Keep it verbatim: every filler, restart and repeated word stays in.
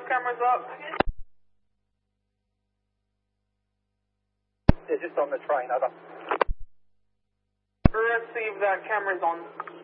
five cameras up. Yeah, just on the train, over. Receive that, cameras on.